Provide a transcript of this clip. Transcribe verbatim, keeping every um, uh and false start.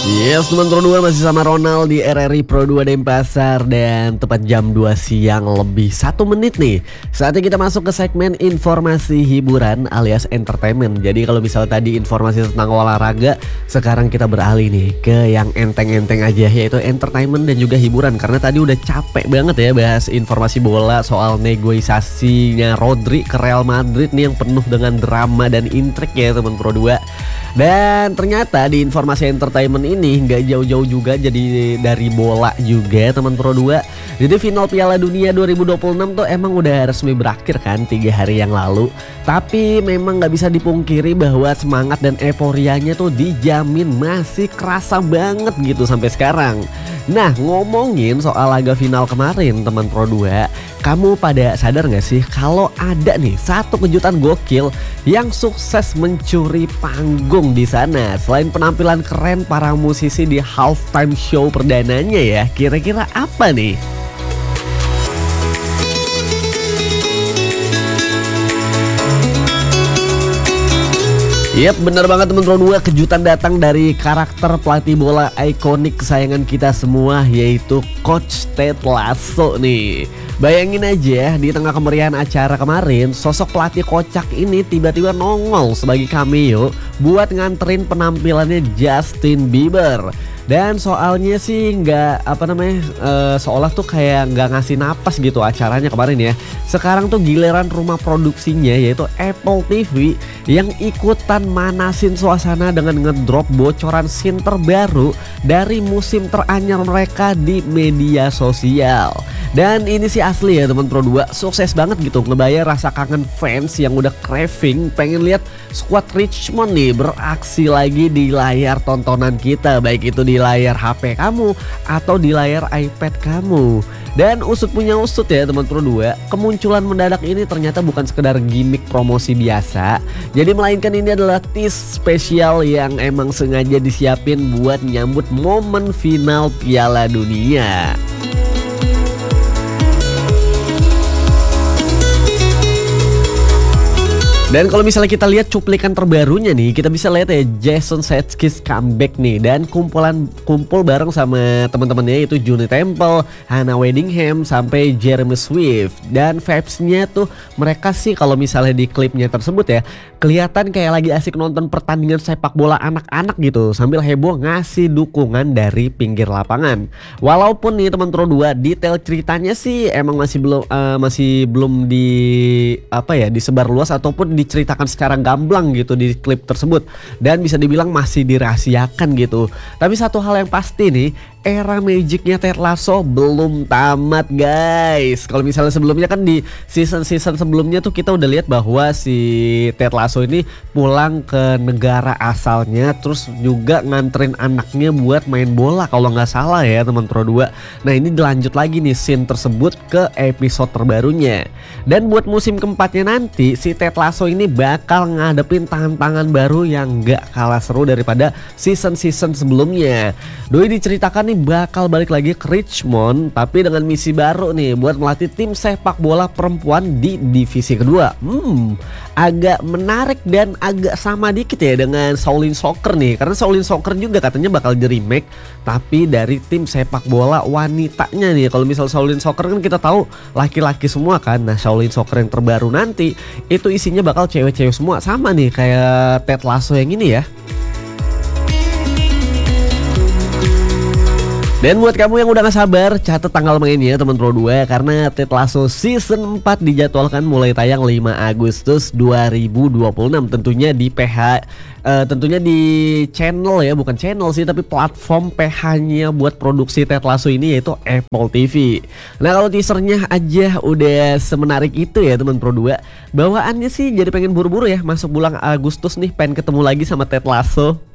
Yes, teman Pro dua masih sama Ronald di R R I Pro dua Denpasar. Dan tepat jam dua siang lebih satu menit nih, saatnya kita masuk ke segmen informasi hiburan alias entertainment. Jadi kalau misalnya tadi informasi tentang olahraga, sekarang kita beralih nih ke yang enteng-enteng aja, yaitu entertainment dan juga hiburan. Karena tadi udah capek banget ya bahas informasi bola soal negosiasinya Rodri ke Real Madrid nih yang penuh dengan drama dan intrik ya teman Pro dua. Dan ternyata di informasi entertainment ini nggak jauh-jauh juga jadi dari bola juga teman Pro dua. Jadi final Piala Dunia dua ribu dua puluh enam tuh emang udah resmi berakhir kan tiga hari yang lalu. Tapi memang nggak bisa dipungkiri bahwa semangat dan euforianya tuh dijamin masih kerasa banget gitu sampai sekarang. Nah, ngomongin soal laga final kemarin teman Pro dua, kamu pada sadar gak sih kalau ada nih satu kejutan gokil yang sukses mencuri panggung di sana? Selain penampilan keren para musisi di halftime show perdananya ya, kira-kira apa nih? Yap, bener banget temen Pro dua, kejutan datang dari karakter pelatih bola ikonik kesayangan kita semua, yaitu Coach Ted Lasso nih. Bayangin aja di tengah kemeriahan acara kemarin, sosok pelatih kocak ini tiba-tiba nongol sebagai cameo buat nganterin penampilannya Justin Bieber. Dan soalnya sih nggak apa namanya uh, seolah tuh kayak nggak ngasih napas gitu acaranya kemarin ya. Sekarang tuh giliran rumah produksinya yaitu Apple T V yang ikutan manasin suasana dengan ngedrop bocoran scene terbaru dari musim teranyar mereka di media sosial. Dan ini sih asli ya teman Pro dua, sukses banget gitu ngebayar rasa kangen fans yang udah craving pengen lihat skuad Richmond nih beraksi lagi di layar tontonan kita, baik itu di layar H P kamu atau di layar iPad kamu. Dan usut punya usut ya teman Pro dua, kemunculan mendadak ini ternyata bukan sekedar gimmick promosi biasa. Jadi melainkan ini adalah tease spesial yang emang sengaja disiapin buat nyambut momen final Piala Dunia. Dan kalau misalnya kita lihat cuplikan terbarunya nih, kita bisa lihat ya Jason Sudeikis comeback nih dan kumpulan kumpul bareng sama teman-temannya yaitu Johnny Temple, Hannah Waddingham sampai Jeremy Swift. Dan vibes-nya tuh mereka sih kalau misalnya di klipnya tersebut ya kelihatan kayak lagi asik nonton pertandingan sepak bola anak-anak gitu sambil heboh ngasih dukungan dari pinggir lapangan. Walaupun nih teman Pro dua, detail ceritanya sih emang masih belum uh, masih belum di apa ya disebar luas ataupun diceritakan secara gamblang gitu di klip tersebut, dan bisa dibilang masih dirahasiakan gitu. Tapi satu hal yang pasti nih, era magicnya Ted Lasso belum tamat guys. Kalau misalnya sebelumnya kan di season-season sebelumnya tuh kita udah lihat bahwa si Ted Lasso ini pulang ke negara asalnya, terus juga nganterin anaknya buat main bola kalau nggak salah ya teman Pro dua. Nah ini dilanjut lagi nih scene tersebut ke episode terbarunya. Dan buat musim keempatnya nanti si Ted Lasso ini bakal ngadepin tantangan baru yang gak kalah seru daripada season-season sebelumnya. Doi diceritakan nih bakal balik lagi ke Richmond tapi dengan misi baru nih buat melatih tim sepak bola perempuan di divisi kedua. Hmm, agak menarik dan agak sama dikit ya dengan Shaolin Soccer nih, karena Shaolin Soccer juga katanya bakal di remake tapi dari tim sepak bola wanitanya nih. Kalau misal Shaolin Soccer kan kita tahu laki-laki semua kan. Nah Shaolin Soccer yang terbaru nanti itu isinya bakal cewek-cewek semua, sama nih kayak Ted Lasso yang ini ya. Dan buat kamu yang udah gak sabar, catat tanggal mainnya teman Pro dua, karena Ted Lasso season empat dijadwalkan mulai tayang lima Agustus dua ribu dua puluh enam. Tentunya di P H uh, tentunya di channel ya, bukan channel sih tapi platform P H-nya buat produksi Ted Lasso ini yaitu Apple T V. Nah kalau teasernya aja udah semenarik itu ya teman Pro dua, bawaannya sih jadi pengen buru-buru ya masuk bulan Agustus nih, pengen ketemu lagi sama Ted Lasso.